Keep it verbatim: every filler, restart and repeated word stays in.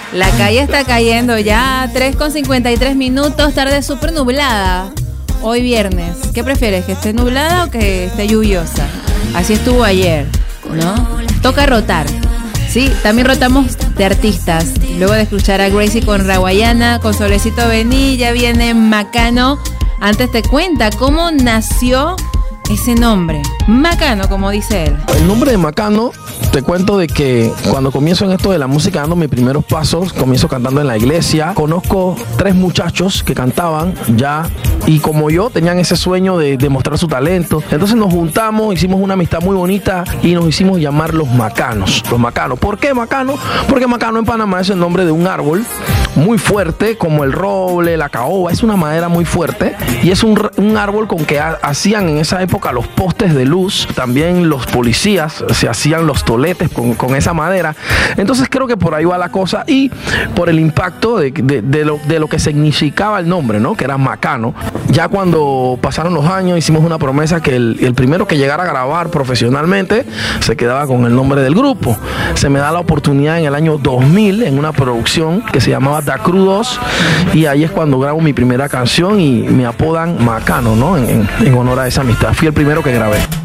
La calle está cayendo ya, tres con cincuenta y tres minutos, tarde súper nublada. Hoy viernes, ¿qué prefieres? ¿Que esté nublada o que esté lluviosa? Así estuvo ayer, ¿no? Toca rotar. Sí, también rotamos de artistas. Luego de escuchar a Gracie con Rawayana, con Solecito Bení, ya viene Macano. Antes te cuenta cómo nació ese nombre, Macano, como dice él. El nombre de Macano, te cuento de que cuando comienzo en esto de la música, dando mis primeros pasos, comienzo cantando en la iglesia. Conozco tres muchachos que cantaban ya, y como yo, tenían ese sueño de demostrar su talento. Entonces nos juntamos, hicimos una amistad muy bonita y nos hicimos llamar los Macanos. Los Macanos. ¿Por qué Macano? Porque Macano en Panamá es el nombre de un árbol muy fuerte, como el roble, la caoba. Es una madera muy fuerte y es un, un árbol con que ha, hacían en esa época los postes de luz. También los policías se hacían los toletes con, con esa madera. Entonces creo que por ahí va la cosa, y por el impacto de, de, de, lo, de lo que significaba el nombre, ¿no? Que era Macano. Ya cuando pasaron los años hicimos una promesa que el, el primero que llegara a grabar profesionalmente se quedaba con el nombre del grupo. Se me da la oportunidad en el año dos mil en una producción que se llamaba Da Crudos, y ahí es cuando grabo mi primera canción y me apodan Macano, ¿no? En, en, en honor a esa amistad. Fui el primero que grabé.